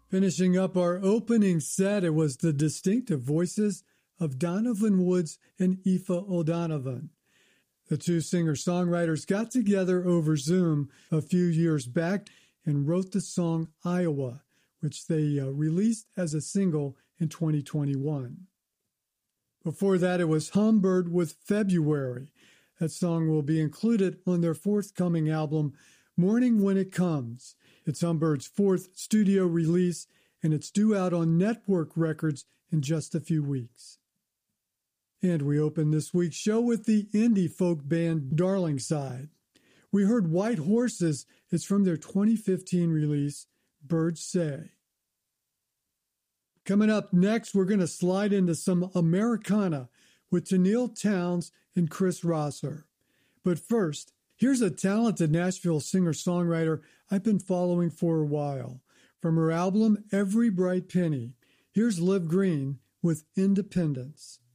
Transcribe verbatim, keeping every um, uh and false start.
Finishing up our opening set, it was the distinctive voices of Donovan Woods and Aoife O'Donovan. The two singer-songwriters got together over Zoom a few years back and wrote the song Iowa, which they uh, released as a single in twenty twenty-one. Before that, it was Humbird with February. That song will be included on their forthcoming album, Morning When It Comes. It's Humbird's fourth studio release, and it's due out on Network Records in just a few weeks. And we open this week's show with the indie folk band Darlingside. We heard White Horses. It's from their twenty fifteen release, Birds Say. Coming up next, we're going to slide into some Americana with Tennille Townes and Chris Rosser. But first, here's a talented Nashville singer-songwriter I've been following for a while. From her album, Every Bright Penny, here's Liv Green with Independence.